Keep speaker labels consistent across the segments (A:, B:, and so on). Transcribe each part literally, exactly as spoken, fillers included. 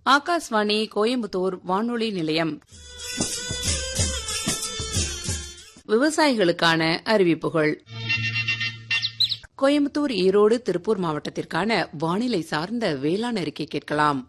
A: ஆகாஷ்வாணி கோயம்புத்தூர் வானொலி நிலையம். விவசாயிகளுக்கான அறிவிப்புகள். கோயம்புத்தூர், ஈரோடு, திருப்பூர் மாவட்டத்திற்கான வானிலை சார்ந்த வேளாண் அறிக்கை கேட்கலாம்.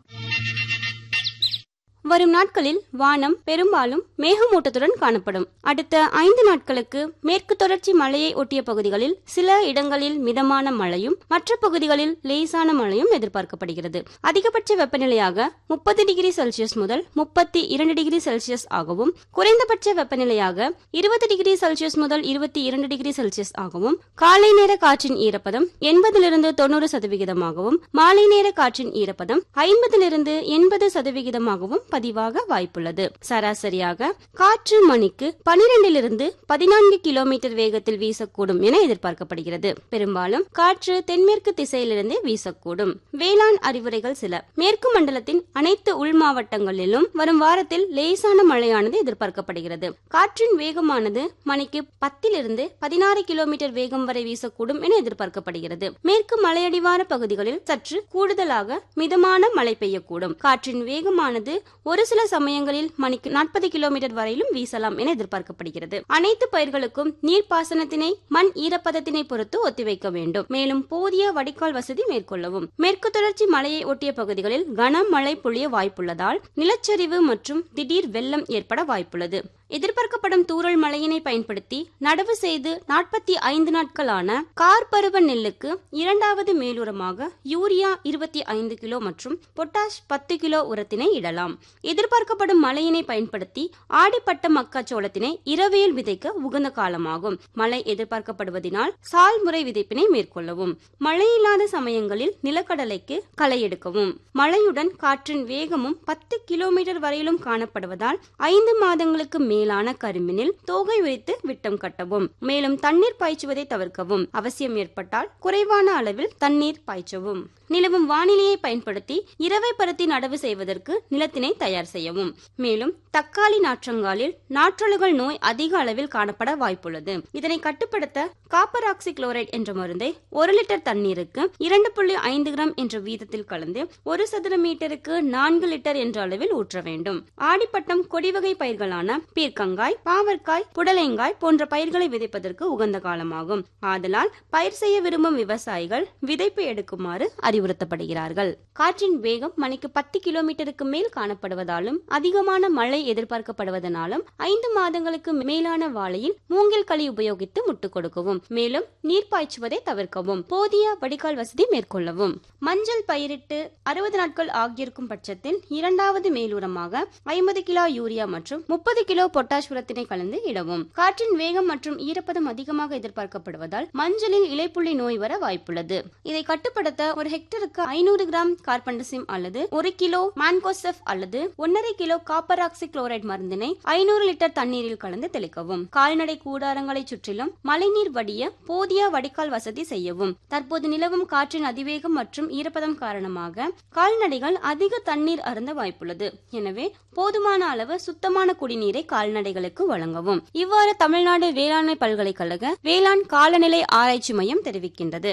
B: வரும் நாட்களில் வானம் பெரும்பாலும் மேகமூட்டத்துடன் காணப்படும். அடுத்த ஐந்து நாட்களுக்கு மேற்கு தொடர்ச்சி மலையை ஒட்டிய பகுதிகளில் சில இடங்களில் மிதமான மழையும் மற்ற பகுதிகளில் லேசான மழையும் எதிர்பார்க்கப்படுகிறது. அதிகபட்ச வெப்பநிலையாக முப்பது டிகிரி செல்சியஸ் முதல் முப்பத்தி இரண்டு டிகிரி செல்சியஸ் ஆகவும், குறைந்தபட்ச வெப்பநிலையாக இருபது டிகிரி செல்சியஸ் முதல் இருபத்தி இரண்டு டிகிரி செல்சியஸ் ஆகவும், காலை நேர காற்றின் ஈரப்பதம் எண்பதிலிருந்து தொண்ணூறு சதவிகிதமாகவும், மாலை நேர காற்றின் ஈரப்பதம் ஐம்பதிலிருந்து எண்பது சதவிகிதமாகவும் பதிவாக வாய்ப்புள்ளது. சராசரியாக காற்று மணிக்கு பனிரெண்டிலிருந்து பதினான்கு கிலோமீட்டர் வேகத்தில் வீசக்கூடும் என எதிர்பார்க்கப்படுகிறது. பெரும்பாலும் காற்று தென்மேற்கு திசையிலிருந்தே வீசக்கூடும். வேளாண் அறிவுரைகள் சில. மேற்கு மண்டலத்தின் அனைத்து உள் மாவட்டங்களிலும் வரும் வாரத்தில் லேசான மழையானது எதிர்பார்க்கப்படுகிறது. காற்றின் வேகமானது மணிக்கு பத்திலிருந்து பதினாறு கிலோமீட்டர் வேகம் வரை வீசக்கூடும் என எதிர்பார்க்கப்படுகிறது. மேற்கு மலையடிவார பகுதிகளில் சற்று கூடுதலாக மிதமான மழை பெய்யக்கூடும். காற்றின் வேகமானது ஒரு சில சமயங்களில் மணிக்கு நாற்பது கிலோமீட்டர் வரையிலும் வீசலாம் என எதிர்பார்க்கப்படுகிறது. அனைத்து பயிர்களுக்கும் நீர்ப்பாசனத்தினை மண் ஈரப்பதத்தினை பொறுத்து ஒத்திவைக்க வேண்டும். மேலும் போதிய வடிகால் வசதி மேற்கொள்ளவும். மேற்கு தொடர்ச்சி மலையை ஒட்டிய பகுதிகளில் கனமழை பொழிய வாய்ப்புள்ளதால் நிலச்சரிவு மற்றும் திடீர் வெள்ளம் ஏற்பட வாய்ப்புள்ளது. எதிர்பார்க்கப்படும் தூறல் மழையினை பயன்படுத்தி நடவு செய்து நாற்பத்தி ஐந்து நாட்களான கார்பருவ நெல்லுக்கு இரண்டாவது மேலுரமாக யூரியா இருபத்தி ஐந்து கிலோ மற்றும் பொட்டாஷ் பத்து கிலோ உரத்தினை இடலாம். எதிர்பார்க்கப்படும் மழையினை பயன்படுத்தி ஆடிப்பட்ட மக்காச்சோளத்தினை இரவையில் விதைக்க உகந்த காலமாகும். மழை எதிர்பார்க்கப்படுவதனால் சால் முறை விதைப்பினை மேற்கொள்ளவும். மழையில்லாத சமயங்களில் நிலக்கடலைக்கு களை எடுக்கவும். மழையுடன் காற்றின் வேகமும் பத்து கிலோமீட்டர் வரையிலும் காணப்படுவதால் ஐந்து மாதங்களுக்கு மேலான கரும்பினில் தோகை விரித்து விட்டம் கட்டவும். மேலும் தண்ணீர் பாய்ச்சுவதை தவிர்க்கவும். அவசியம் ஏற்பட்டால் குறைவான அளவில் தண்ணீர் பாய்ச்சவும். நிலவும் வானிலையை பயன்படுத்தி இரவை பருத்தி நடவு செய்வதற்கு நிலத்தினை தயார் செய்யவும். மேலும் தக்காளி நாற்றங்காலில் நாற்றழுகல் நோய் அதிக அளவில் காணப்பட வாய்ப்புள்ளது. இதனை கட்டுப்படுத்த காப்பர் ஆக்சி குளோரைட் என்ற மருந்தை ஒரு லிட்டர் தண்ணீருக்கு இரண்டு புள்ளி ஐந்து கிராம் என்ற வீதத்தில் கலந்து ஒரு சதுர மீட்டருக்கு நான்கு லிட்டர் என்ற அளவில் ஊற்ற வேண்டும். ஆடிப்பட்டம் கொடிவகை பயிர்களான பீர்க்கங்காய், பாவற்காய், புடலைங்காய் போன்ற பயிர்களை விதைப்பதற்கு உகந்த காலமாகும். ஆதலால் பயிர் செய்ய விரும்பும் விவசாயிகள் விதைப்பு எடுக்குமாறு அறிவுறுத்தப்படுகிறார்கள். காற்றின் வேகம் மணிக்கு பத்து கிலோமீட்டருக்கு மேல் காணப்படுவதாலும் அதிகமான மழை எதிர்பார்க்கப்படுவதனாலும் ஐந்து மாதங்களுக்கு மேலான வாழையில் மூங்கில் களி உபயோகித்து முட்டு கொடுக்கவும். மேலும் நீர் பாய்ச்சுவதை தவிர்க்கவும். போதிய வடிகால் வசதி மேற்கொள்ளவும். மஞ்சள் பயிரிட்டு அறுபது நாட்கள் ஆகியிருக்கும் பட்சத்தில் இரண்டாவது மேலுரமாக ஐம்பது கிலோ யூரியா மற்றும் முப்பது கிலோ பொட்டாஷ் உரத்தினை கலந்து இடவும். காற்றின் வேகம் மற்றும் ஈரப்பதம் அதிகமாக எதிர்பார்க்கப்படுவதால் மஞ்சளில் இலைப்புள்ளி நோய் வர வாய்ப்புள்ளது. இதை கட்டுப்படுத்த ஒரு ஹெக்டருக்கு ஐநூறு கிராம் கார்பன்டசிம் அல்லது ஒரு கிலோ மான்கோசெப் அல்லது ஒன்னரை கிலோ காப்பர் ஆக்சி குளோரைட் மருந்தினை ஐநூறு லிட்டர் தண்ணீரில் கலந்து தெளிக்கவும். கால்நடை கூடாரங்களை சுற்றிலும் மழைநீர் வடிய போதிய வடிகால் வசதி செய்யவும். தற்போது நிலவும் காற்றின் அதிவேகம் மற்றும் ஈரப்பதம் காரணமாக கால்நடைகள் அதிக தண்ணீர் அருந்த வாய்ப்புள்ளது. எனவே போதுமான அளவு சுத்தமான குடிநீரை கால்நடைகளுக்கு வழங்கவும். இவ்வாறு தமிழ்நாடு வேளாண்மை பல்கலைக்கழக வேளாண் காலநிலை ஆராய்ச்சி மையம் தெரிவிக்கின்றது.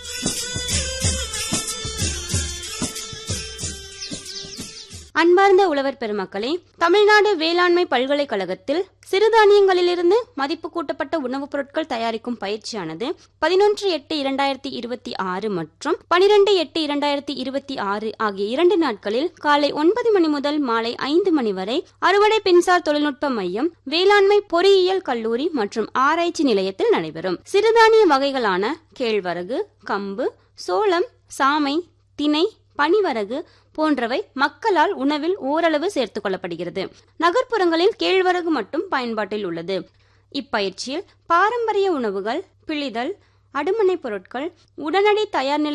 B: அன்பார்ந்த உழவர் பெருமக்களே, தமிழ்நாடு வேளாண்மை பல்கலைக்கழகத்தில் சிறுதானியங்களிலிருந்து மதிப்பு கூட்டப்பட்ட உணவுப் பொருட்கள் தயாரிக்கும் பயிற்சியானது பதினொன்று எட்டு இரண்டாயிரத்தி இருபத்தி ஆறு மற்றும் பனிரெண்டு எட்டு இரண்டாயிரத்தி இருபத்தி ஆறு ஆகிய இரண்டு நாட்களில் காலை ஒன்பது மணி முதல் மாலை ஐந்து மணி வரை அறுவடை பின்சார் தொழில்நுட்ப மையம், வேளாண்மை பொறியியல் கல்லூரி மற்றும் ஆராய்ச்சி நிலையத்தில் நடைபெறும். சிறுதானிய வகைகளான கேழ்வரகு, கம்பு, சோளம், சாமை, திணை, பனிவரகு போன்றவை மக்களால் உணவில் ஓரளவு சேர்த்துக் கொள்ளப்படுகிறது. நகர்ப்புறங்களில் கேழ்வரகு மட்டும் பயன்பாட்டில் உள்ளது. இப்பயிற்சியில் பாரம்பரிய உணவுகள், பிழிதல், அடுமனை பொருட்கள், உடனடி தயார் நிலை